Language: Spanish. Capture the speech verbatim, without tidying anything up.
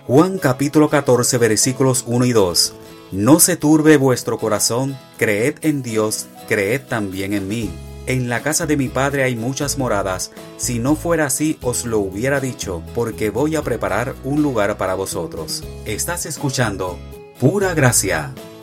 Juan capítulo catorce versículos uno y dos. No se turbe vuestro corazón, creed en Dios, creed también en mí. En la casa de mi Padre hay muchas moradas, si no fuera así os lo hubiera dicho, porque voy a preparar un lugar para vosotros. Estás escuchando Pura Gracia.